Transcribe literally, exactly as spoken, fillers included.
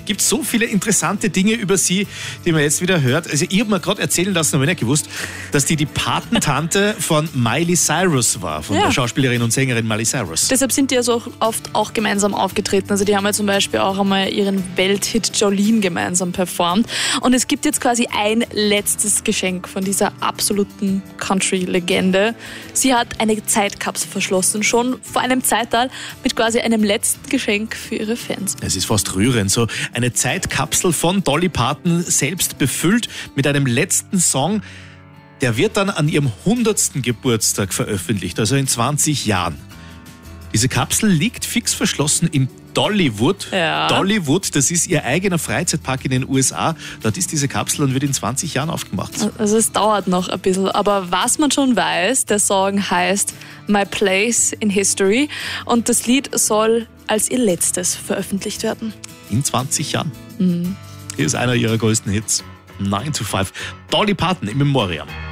gibt so viele interessante Dinge über sie, die man jetzt wieder hört. Also ich habe mir gerade erzählen lassen, aber nicht gewusst, dass die die Patentante von Miley Cyrus war, von Ja. der Schauspielerin und Sängerin Miley Cyrus. Deshalb sind die also auch oft auch gemeinsam aufgetreten. Also die haben ja zum Beispiel auch einmal ihren Welthit Jolene gemeinsam performt. Und es gibt jetzt quasi ein letztes Geschenk von dieser absoluten Country-Legende. Sie hat eine Zeitkapsel verschlossen, schon vor einem Zeitalter, mit quasi einem letzten Geschenk für ihre Fans. Es ist fast rührend, so eine Zeitkapsel von Dolly Parton, selbst befüllt mit einem letzten Song. Der wird dann an ihrem hundertsten Geburtstag veröffentlicht, also in zwanzig Jahren. Diese Kapsel liegt fix verschlossen in Dollywood. Ja. Dollywood, das ist ihr eigener Freizeitpark in den U S A. Dort ist diese Kapsel und wird in zwanzig Jahren aufgemacht. Also es dauert noch ein bisschen. Aber was man schon weiß, der Song heißt My Place in History und das Lied soll als ihr letztes veröffentlicht werden. In zwanzig Jahren. Mhm. Hier ist einer ihrer größten Hits. nine to five. Dolly Parton im Memoriam.